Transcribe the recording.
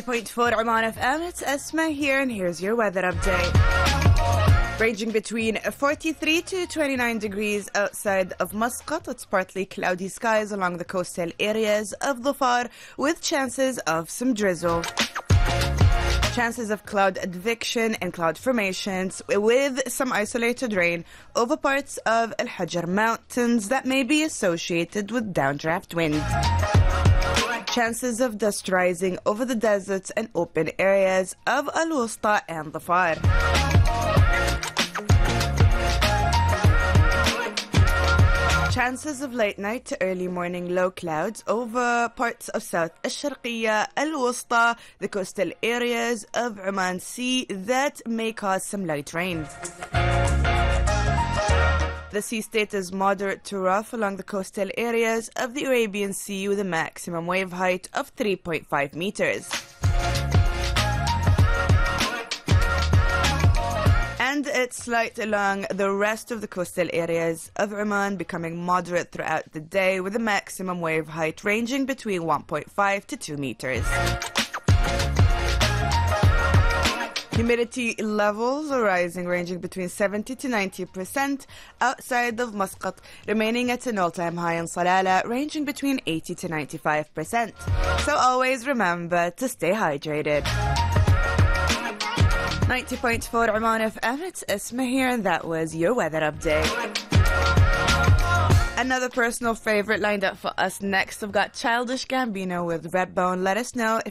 90.4 Oman FM, it's Esma here, and here's your weather update. Ranging between 43 to 29 degrees outside of Muscat. It's partly cloudy skies along the coastal areas of Dhofar with chances of some drizzle. Chances of cloud advection and cloud formations with some isolated rain over parts of Al Hajar Mountains that may be associated with downdraft wind. Chances of dust rising over the deserts and open areas of Al Wusta and Dhofar. Chances of late night to early morning low clouds over parts of South Al-Sharqiyya, Al-Wusta, the coastal areas of Oman Sea that may cause some light rain. The sea state is moderate to rough along the coastal areas of the Arabian Sea with a maximum wave height of 3.5 meters. And it's light along the rest of the coastal areas of Oman, becoming moderate throughout the day with a maximum wave height ranging between 1.5 to 2 meters. Humidity levels are rising, ranging between 70 to 90% outside of Muscat, remaining at an all-time high in Salalah, ranging between 80 to 95%. So always remember to stay hydrated. 90.4 Oman FM, it's Esma here, and that was your weather update. Another personal favorite lined up for us next. I've got Childish Gambino with Redbone. Let us know if